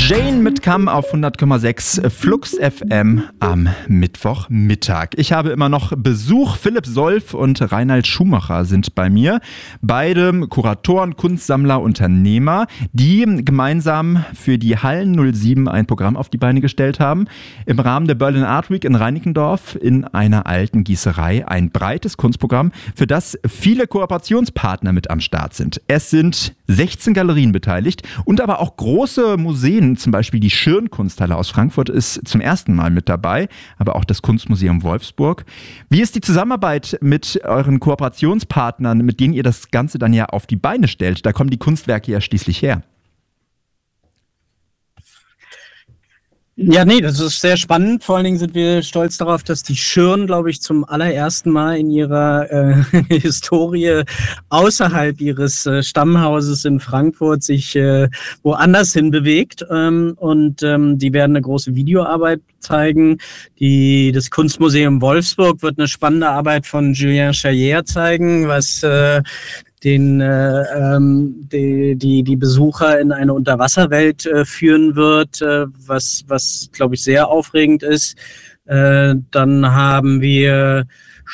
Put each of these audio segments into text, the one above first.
Jane mit Come auf 100,6 Flux FM am Mittwochmittag. Ich habe immer noch Besuch. Philipp Solf und Reinhard Schumacher sind bei mir. Beide Kuratoren, Kunstsammler, Unternehmer, die gemeinsam für die Hallen 07 ein Programm auf die Beine gestellt haben. Im Rahmen der Berlin Art Week in Reinickendorf in einer alten Gießerei. Ein breites Kunstprogramm, für das viele Kooperationspartner mit am Start sind. Es sind 16 Galerien beteiligt und aber auch große Museen, zum Beispiel die Schirn-Kunsthalle aus Frankfurt ist zum ersten Mal mit dabei, aber auch das Kunstmuseum Wolfsburg. Wie ist die Zusammenarbeit mit euren Kooperationspartnern, mit denen ihr das Ganze dann ja auf die Beine stellt? Da kommen die Kunstwerke ja schließlich her. Ja, nee, das ist sehr spannend. Vor allen Dingen sind wir stolz darauf, dass die Schirn, glaube ich, zum allerersten Mal in ihrer Historie außerhalb ihres Stammhauses in Frankfurt sich woanders hin bewegt. Und die werden eine große Videoarbeit zeigen. Das Kunstmuseum Wolfsburg wird eine spannende Arbeit von Julien Chaillier zeigen, was die Besucher in eine Unterwasserwelt führen wird, was glaube ich sehr aufregend ist. Dann haben wir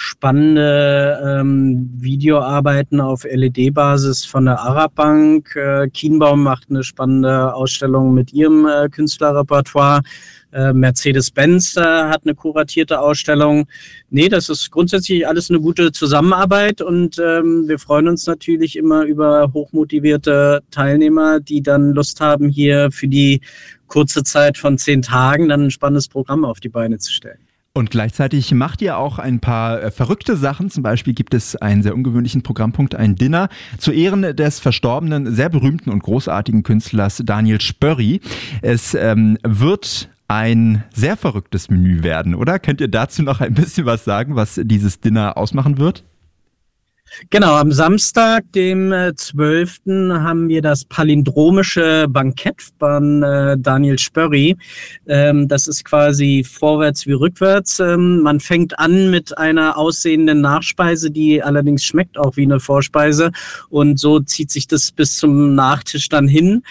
spannende Videoarbeiten auf LED-Basis von der Arab Bank. Kienbaum macht eine spannende Ausstellung mit ihrem Künstlerrepertoire. Mercedes-Benz hat eine kuratierte Ausstellung. Nee, das ist grundsätzlich alles eine gute Zusammenarbeit und wir freuen uns natürlich immer über hochmotivierte Teilnehmer, die dann Lust haben, hier für die kurze Zeit von 10 Tagen dann ein spannendes Programm auf die Beine zu stellen. Und gleichzeitig macht ihr auch ein paar verrückte Sachen. Zum Beispiel gibt es einen sehr ungewöhnlichen Programmpunkt, ein Dinner zu Ehren des verstorbenen, sehr berühmten und großartigen Künstlers Daniel Spörri. Es wird ein sehr verrücktes Menü werden, oder? Könnt ihr dazu noch ein bisschen was sagen, was dieses Dinner ausmachen wird? Genau, am Samstag, dem 12. haben wir das palindromische Bankett von Daniel Spörri. Das ist quasi vorwärts wie rückwärts. Man fängt an mit einer aussehenden Nachspeise, die allerdings schmeckt auch wie eine Vorspeise. Und so zieht sich das bis zum Nachtisch dann hin.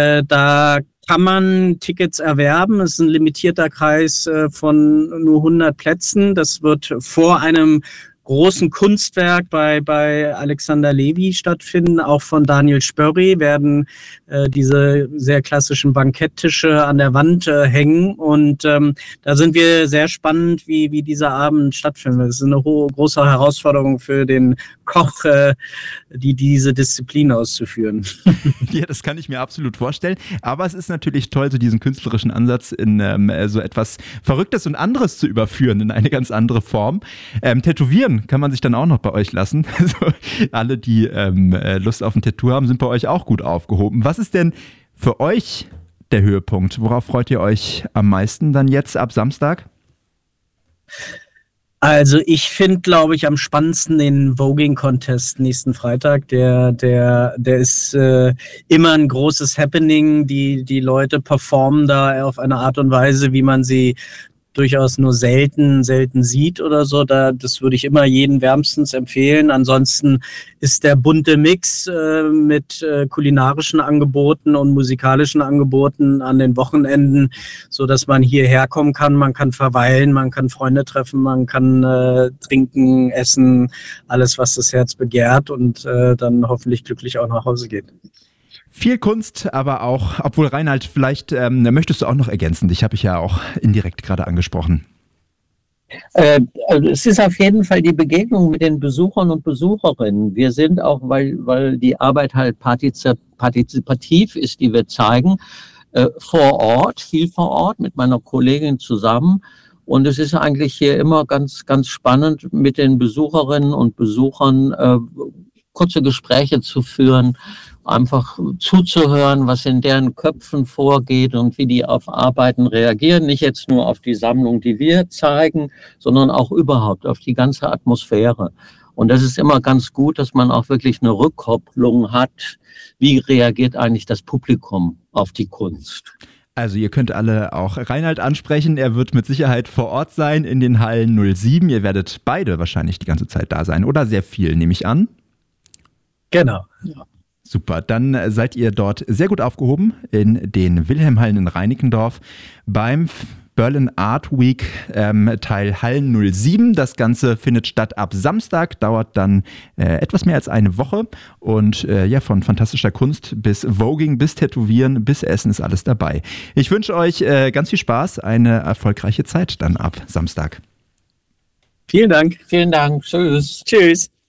Da kann man Tickets erwerben. Es ist ein limitierter Kreis von nur 100 Plätzen. Das wird vor einem großen Kunstwerk bei Alexander Levy stattfinden. Auch von Daniel Spörri werden diese sehr klassischen Banketttische an der Wand hängen. Und da sind wir sehr spannend, wie dieser Abend stattfindet. Das ist eine große Herausforderung für den Koch, diese Disziplin auszuführen. Ja, das kann ich mir absolut vorstellen. Aber es ist natürlich toll, so diesen künstlerischen Ansatz in so etwas Verrücktes und anderes zu überführen, in eine ganz andere Form. Tätowieren kann man sich dann auch noch bei euch lassen. Also, alle, die Lust auf ein Tattoo haben, sind bei euch auch gut aufgehoben. Was ist denn für euch der Höhepunkt? Worauf freut ihr euch am meisten dann jetzt ab Samstag? Also ich finde, glaube ich, am spannendsten den Voging-Contest nächsten Freitag. Der ist immer ein großes Happening. Die Leute performen da auf eine Art und Weise, wie man sie durchaus nur selten sieht oder so. Das würde ich immer jedem wärmstens empfehlen. Ansonsten ist der bunte Mix mit kulinarischen Angeboten und musikalischen Angeboten an den Wochenenden, so dass man hierher kommen kann. Man kann verweilen, man kann Freunde treffen, man kann trinken, essen, alles, was das Herz begehrt und dann hoffentlich glücklich auch nach Hause geht. Viel Kunst, aber auch, obwohl Reinhard, vielleicht möchtest du auch noch ergänzen, dich habe ich ja auch indirekt gerade angesprochen. Also es ist auf jeden Fall die Begegnung mit den Besuchern und Besucherinnen. Wir sind auch, weil die Arbeit halt partizipativ ist, die wir zeigen, viel vor Ort mit meiner Kollegin zusammen. Und es ist eigentlich hier immer ganz, ganz spannend, mit den Besucherinnen und Besuchern kurze Gespräche zu führen, einfach zuzuhören, was in deren Köpfen vorgeht und wie die auf Arbeiten reagieren. Nicht jetzt nur auf die Sammlung, die wir zeigen, sondern auch überhaupt auf die ganze Atmosphäre. Und das ist immer ganz gut, dass man auch wirklich eine Rückkopplung hat. Wie reagiert eigentlich das Publikum auf die Kunst? Also ihr könnt alle auch Reinhard ansprechen. Er wird mit Sicherheit vor Ort sein in den Hallen 07. Ihr werdet beide wahrscheinlich die ganze Zeit da sein oder sehr viel, nehme ich an. Genau. Ja. Super, dann seid ihr dort sehr gut aufgehoben in den Wilhelmhallen in Reinickendorf beim Berlin Art Week Teil Hallen 07. Das Ganze findet statt ab Samstag, dauert dann etwas mehr als eine Woche und von fantastischer Kunst bis Voging, bis Tätowieren, bis Essen ist alles dabei. Ich wünsche euch ganz viel Spaß, eine erfolgreiche Zeit dann ab Samstag. Vielen Dank. Vielen Dank. Tschüss. Tschüss.